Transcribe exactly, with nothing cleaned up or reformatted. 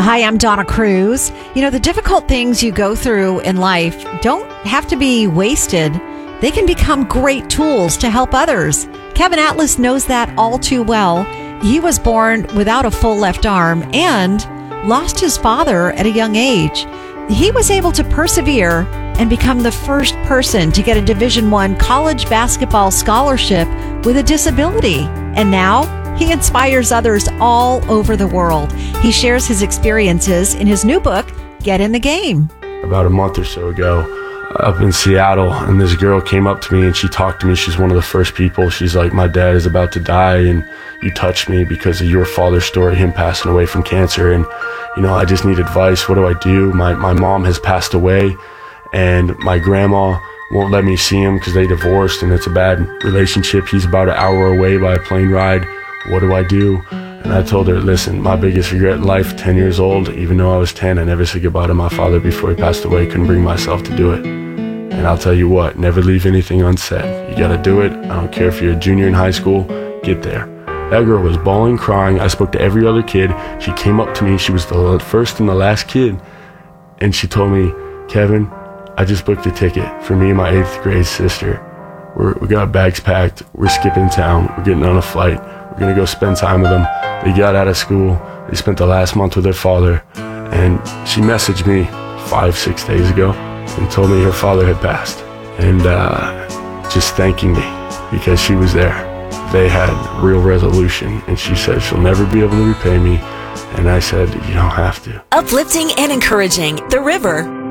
Hi, I'm Donna Cruz. You know, the difficult things you go through in life don't have to be wasted. They can become great tools to help others. Kevin Atlas knows that all too well. He was born without a full left arm and lost his father at a young age. He was able to persevere and become the first person to get a Division One college basketball scholarship with a disability. And now he inspires others all over the world. He shares his experiences in his new book, Get in the Game. About a month or so ago, up in Seattle, and this girl came up to me and she talked to me. She's one of the first people. She's like, my dad is about to die and you touched me because of your father's story, him passing away from cancer. And, you know, I just need advice. What do I do? My, my mom has passed away and my grandma won't let me see him because they divorced and it's a bad relationship. He's about an hour away by a plane ride. What do I do? And I told her, listen, my biggest regret in life, ten years old, even though I was ten, I never said goodbye to my father before he passed away. Couldn't bring myself to do it. And I'll tell you what, never leave anything unsaid. You gotta do it. I don't care if you're a junior in high school, get there. That girl was bawling, crying. I spoke to every other kid. She came up to me. She was the first and the last kid. And she told me, Kevin, I just booked a ticket for me and my eighth grade sister. We're, we got bags packed. We're skipping town. We're getting on a flight. We're going to go spend time with them. They got out of school. They spent the last month with their father. And she messaged me five, six days ago and told me her father had passed. And uh, just thanking me because she was there. They had real resolution. And she said she'll never be able to repay me. And I said, you don't have to. Uplifting and encouraging. The River.